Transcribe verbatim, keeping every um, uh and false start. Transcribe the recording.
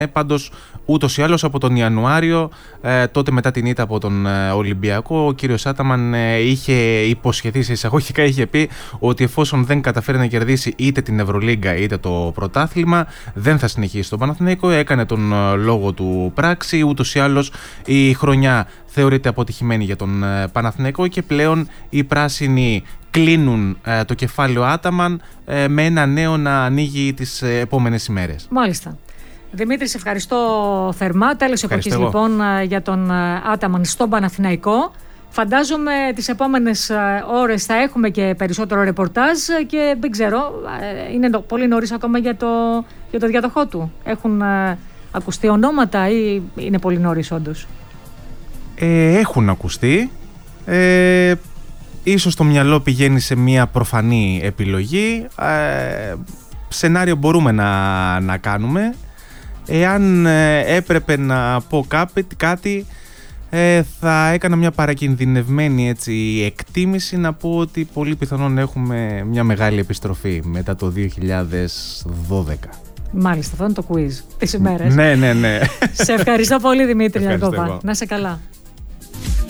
Πάντως, ούτως ή άλλως από τον Ιανουάριο, ε, τότε μετά την ήττα από τον ε, Ολυμπιακό, ο κύριος Άταμαν ε, είχε υποσχεθεί, σε εισαγωγικά είχε πει ότι εφόσον δεν καταφέρει να κερδίσει είτε την Ευρωλίγκα είτε το πρωτάθλημα, δεν θα συνεχίσει στον Παναθηναϊκό. Έκανε τον ε, λόγο του πράξη. Ούτως ή άλλως η χρονιά θεωρείται αποτυχημένη για τον ε, Παναθηναϊκό και πλέον οι πράσινοι κλείνουν ε, το κεφάλαιο Άταμαν ε, με ένα νέο να ανοίγει τις ε, επόμενες ημέρες. Μάλιστα. Δημήτρη, σε ευχαριστώ θερμά. Τέλος εποχής λοιπόν για τον Άταμαν στον Παναθηναϊκό. Φαντάζομαι τις επόμενες ώρες θα έχουμε και περισσότερο ρεπορτάζ και δεν ξέρω, είναι πολύ νωρίς ακόμα για το, για το διαδοχό του. Έχουν ακουστεί ονόματα ή είναι πολύ νωρίς όντως? Ε, έχουν ακουστεί. Ε, ίσως το μυαλό πηγαίνει σε μια προφανή επιλογή. Ε, σενάριο μπορούμε να, να κάνουμε. Εάν ε, έπρεπε να πω κάτι, κάτι ε, θα έκανα μια παρακινδυνευμένη έτσι, εκτίμηση, να πω ότι πολύ πιθανόν έχουμε μια μεγάλη επιστροφή μετά το δύο χιλιάδες δώδεκα. Μάλιστα, αυτό είναι το quiz της ημέρας. Ναι, ναι, ναι. Σε ευχαριστώ πολύ, Δημήτρη Ναρκόβα. Να είσαι καλά.